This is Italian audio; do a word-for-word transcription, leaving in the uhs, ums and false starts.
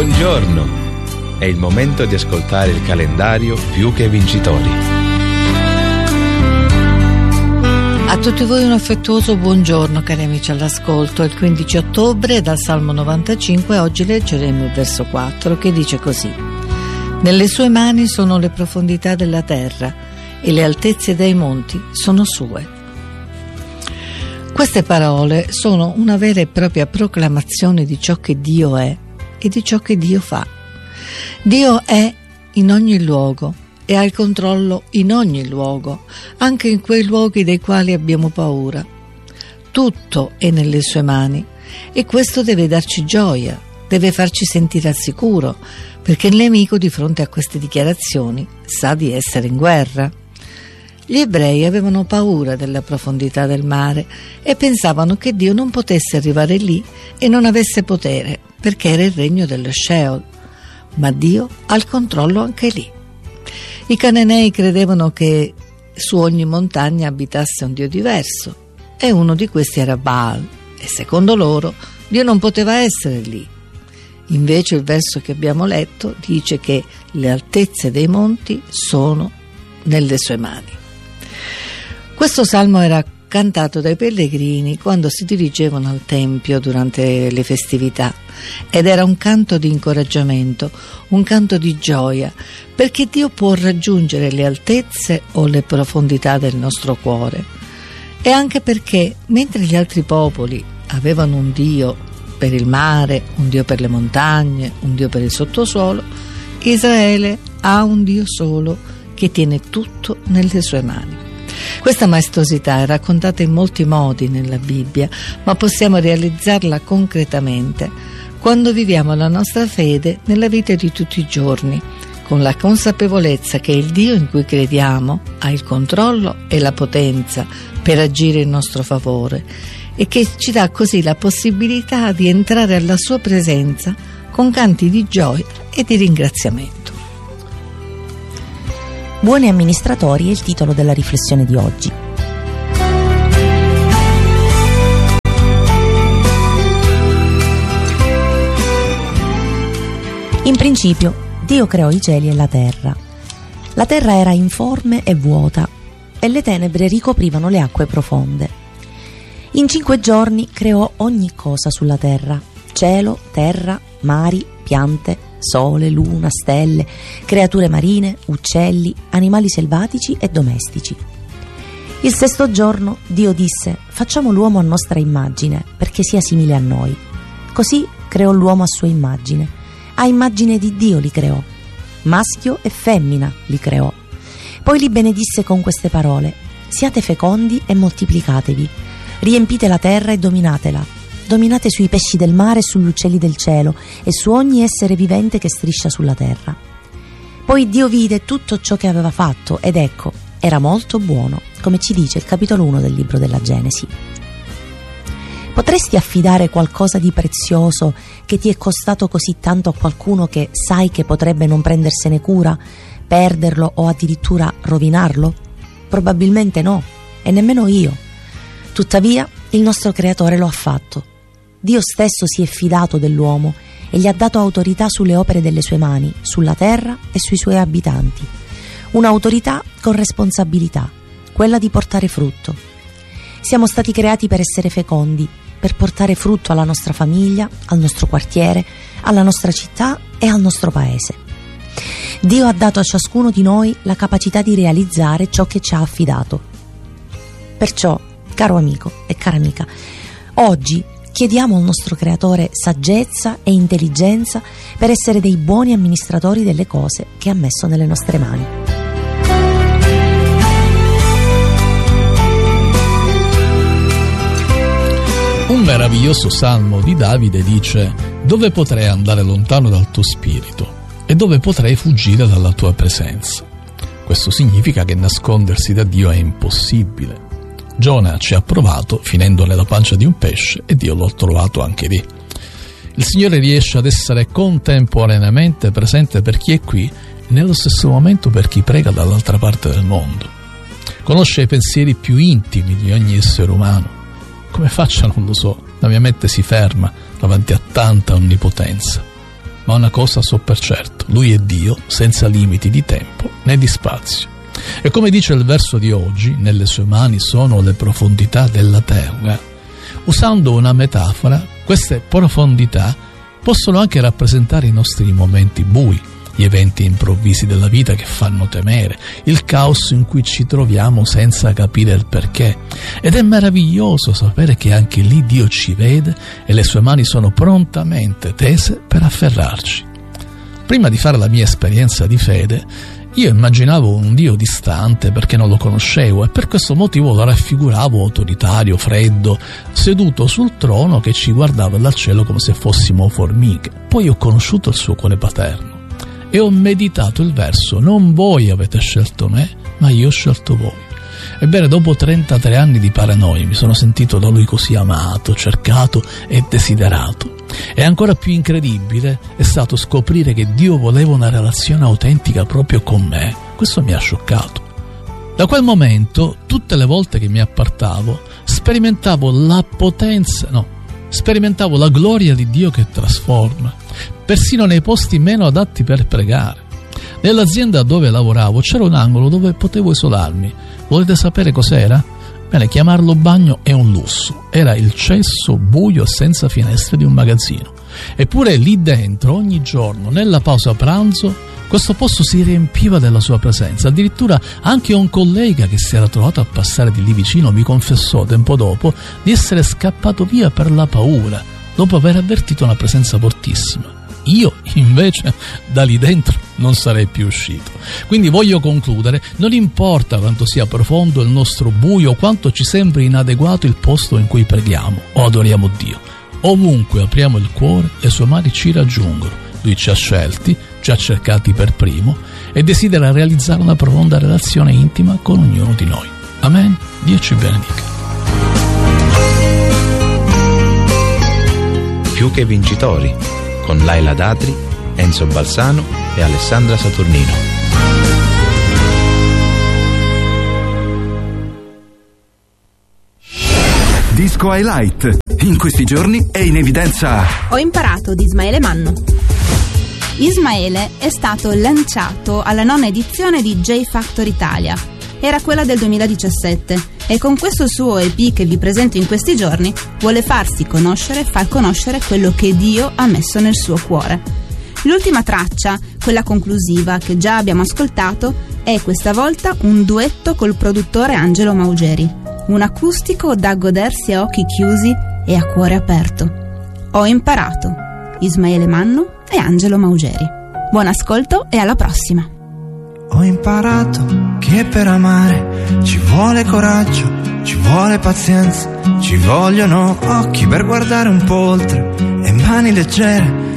Buongiorno! È il momento di ascoltare il calendario Più che Vincitori. A tutti voi un affettuoso buongiorno, cari amici all'ascolto. È il quindici ottobre, dal Salmo novantacinque, oggi leggeremo il verso quattro che dice così: Nelle sue mani sono le profondità della terra e le altezze dei monti sono sue. Queste parole sono una vera e propria proclamazione di ciò che Dio è e di ciò che Dio fa. Dio è in ogni luogo e ha il controllo in ogni luogo, anche in quei luoghi dei quali abbiamo paura. Tutto è nelle sue mani e questo deve darci gioia, deve farci sentire al sicuro, perché il nemico di fronte a queste dichiarazioni sa di essere in guerra. Gli ebrei avevano paura della profondità del mare e pensavano che Dio non potesse arrivare lì e non avesse potere, perché era il regno dello Sheol. Ma Dio ha il controllo anche lì. I cananei credevano che su ogni montagna abitasse un Dio diverso, e uno di questi era Baal, e secondo loro Dio non poteva essere lì. Invece il verso che abbiamo letto dice che le altezze dei monti sono nelle sue mani. Questo salmo era cantato dai pellegrini quando si dirigevano al Tempio durante le festività, ed era un canto di incoraggiamento, un canto di gioia, perché Dio può raggiungere le altezze o le profondità del nostro cuore, e anche perché mentre gli altri popoli avevano un Dio per il mare, un Dio per le montagne, un Dio per il sottosuolo, Israele ha un Dio solo che tiene tutto nelle sue mani. Questa maestosità è raccontata in molti modi nella Bibbia, ma possiamo realizzarla concretamente quando viviamo la nostra fede nella vita di tutti i giorni, con la consapevolezza che il Dio in cui crediamo ha il controllo e la potenza per agire in nostro favore, e che ci dà così la possibilità di entrare alla sua presenza con canti di gioia e di ringraziamento. Buoni amministratori è il titolo della riflessione di oggi. In principio, Dio creò i cieli e la terra. La terra era informe e vuota, e le tenebre ricoprivano le acque profonde. In cinque giorni creò ogni cosa sulla terra: cielo, terra, mari, piante, sole, luna, stelle, creature marine, uccelli, animali selvatici e domestici. Il sesto giorno Dio disse: facciamo l'uomo a nostra immagine, perché sia simile a noi. Così creò l'uomo a sua immagine. A immagine di Dio li creò. Maschio e femmina li creò. Poi li benedisse con queste parole: siate fecondi e moltiplicatevi, riempite la terra e dominatela. Dominate sui pesci del mare e sugli uccelli del cielo e su ogni essere vivente che striscia sulla terra. Poi Dio vide tutto ciò che aveva fatto, ed ecco, era molto buono, come ci dice il capitolo uno del libro della Genesi. Potresti affidare qualcosa di prezioso che ti è costato così tanto a qualcuno che sai che potrebbe non prendersene cura, perderlo o addirittura rovinarlo? Probabilmente no, e nemmeno io. Tuttavia, il nostro Creatore lo ha fatto. Dio stesso si è fidato dell'uomo e gli ha dato autorità sulle opere delle sue mani, sulla terra e sui suoi abitanti. Un'autorità con responsabilità, quella di portare frutto. Siamo stati creati per essere fecondi, per portare frutto alla nostra famiglia, al nostro quartiere, alla nostra città e al nostro paese. Dio ha dato a ciascuno di noi la capacità di realizzare ciò che ci ha affidato. Perciò, caro amico e cara amica, oggi chiediamo al nostro Creatore saggezza e intelligenza per essere dei buoni amministratori delle cose che ha messo nelle nostre mani. Un meraviglioso salmo di Davide dice: dove potrei andare lontano dal tuo spirito e dove potrei fuggire dalla tua presenza? Questo significa che nascondersi da Dio è impossibile. Giona ci ha provato finendo nella pancia di un pesce e Dio l'ha trovato anche lì. Il Signore riesce ad essere contemporaneamente presente per chi è qui e nello stesso momento per chi prega dall'altra parte del mondo. Conosce i pensieri più intimi di ogni essere umano. Come faccia non lo so, la mia mente si ferma davanti a tanta onnipotenza. ma una cosa so per certo: Lui è Dio senza limiti di tempo né di spazio. E come dice il verso di oggi, nelle sue mani sono le profondità della terra. Usando una metafora, queste profondità possono anche rappresentare i nostri momenti bui, gli eventi improvvisi della vita che fanno temere, il caos in cui ci troviamo senza capire il perché. Ed è meraviglioso sapere che anche lì Dio ci vede e le sue mani sono prontamente tese per afferrarci. Prima di fare la mia esperienza di fede, io immaginavo un Dio distante perché non lo conoscevo, e per questo motivo lo raffiguravo autoritario, freddo, seduto sul trono che ci guardava dal cielo come se fossimo formiche. Poi ho conosciuto il suo cuore paterno e ho meditato il verso: non voi avete scelto me, ma io ho scelto voi. Ebbene, dopo trentatré anni di paranoia mi sono sentito da lui così amato, cercato e desiderato. E ancora più incredibile è stato scoprire che Dio voleva una relazione autentica proprio con me. Questo mi ha scioccato. Da quel momento, tutte le volte che mi appartavo, sperimentavo la potenza, no, sperimentavo la gloria di Dio che trasforma, persino nei posti meno adatti per pregare. Nell'azienda dove lavoravo c'era un angolo dove potevo isolarmi. Volete sapere cos'era? Bene, chiamarlo bagno è un lusso. Era il cesso buio senza finestre di un magazzino. Eppure lì dentro, ogni giorno, nella pausa pranzo, questo posto si riempiva della sua presenza. Addirittura anche un collega che si era trovato a passare di lì vicino mi confessò tempo dopo di essere scappato via per la paura, dopo aver avvertito una presenza fortissima. Io invece da lì dentro non sarei più uscito. Quindi voglio concludere: non importa quanto sia profondo il nostro buio, quanto ci sembri inadeguato il posto in cui preghiamo o adoriamo Dio, ovunque apriamo il cuore, le sue mani ci raggiungono. Lui ci ha scelti, ci ha cercati per primo e desidera realizzare una profonda relazione intima con ognuno di noi. Amen. Dio ci benedica. Più che vincitori, con Laila Datri, Enzo Balsano e Alessandra Saturnino. Disco Highlight. In questi giorni è in evidenza Ho imparato di Ismaele Manno. Ismaele è stato lanciato alla nona edizione di J Factor Italia. Era quella del duemiladiciassette e con questo suo E P che vi presento in questi giorni vuole farsi conoscere, far conoscere quello che Dio ha messo nel suo cuore. L'ultima traccia, quella conclusiva che già abbiamo ascoltato, è questa volta un duetto col produttore Angelo Maugeri, un acustico da godersi a occhi chiusi e a cuore aperto. Ho imparato, Ismaele Manno e Angelo Maugeri. Buon ascolto e alla prossima. Ho imparato che per amare ci vuole coraggio, ci vuole pazienza, ci vogliono occhi per guardare un po' oltre e mani leggere